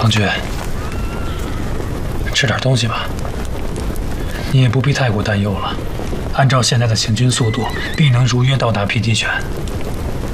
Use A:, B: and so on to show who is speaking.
A: 唐军，吃点东西吧。你也不必太过担忧了。按照现在的行军速度，必能如约到达皮提泉。